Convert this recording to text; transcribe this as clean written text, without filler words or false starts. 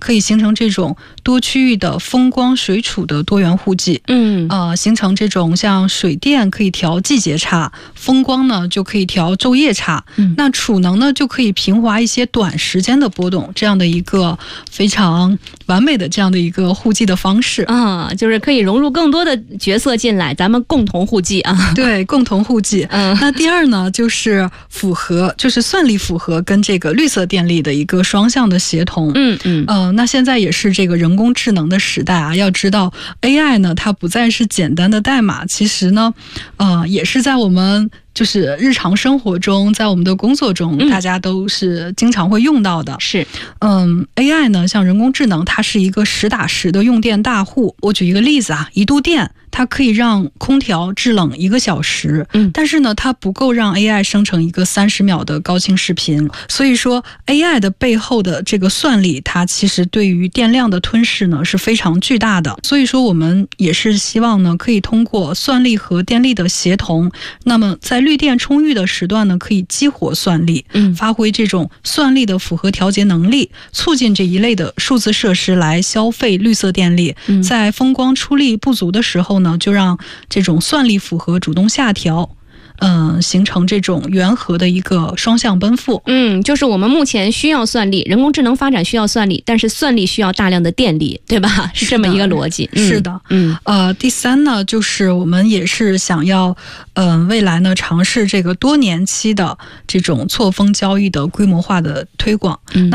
可以形成这种多区域的风光水储的多元户籍。形成这种像水电可以调季节差，风光呢就可以调昼夜差，那储能呢就可以平滑一些短时间的波动，这样的一个非常完美的这样的一个户籍的方式啊，就是可以融入更多的角色进来，咱们共同户籍啊。 对，共同户籍。那第二呢，就是算力符合跟这个绿色电力的一个双向的协同。那现在也是这个人工智能的时代啊，要知道 AI 呢，它不再是简单的代码，其实呢，也是在我们就是日常生活中，在我们的工作中，大家都是经常会用到的。 是 ，AI 呢，像人工智能，它是一个实打实的用电大户。我举一个例子啊，1度电它可以让空调制冷1个小时，但是呢，它不够让 AI 生成一个30秒的高清视频。所以说 AI 的背后的这个算力，它其实对于电量的吞噬呢是非常巨大的。所以说我们也是希望呢，可以通过算力和电力的协同，那么在绿电充裕的时段呢，可以激活算力，发挥这种算力的复合调节能力，促进这一类的数字设施来消费绿色电力。在风光出力不足的时候呢，就让这种算力符合主动下调，形成这种圆和的一个双向奔赴。 就是我们目前需要算力，人工智能发展需要算力，但是算力需要大量的电力，对吧？是这么一个逻辑。 是的。第三呢，就是我们也是想要未来呢尝试这个多年期的这种错峰交易的规模化的推广。